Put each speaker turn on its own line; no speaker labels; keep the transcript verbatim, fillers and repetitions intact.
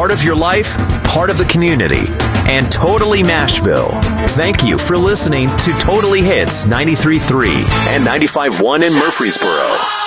part of your life, part of the community, and totally Nashville. Thank you for listening to Totally Hits ninety-three point three and ninety-five point one in Murfreesboro.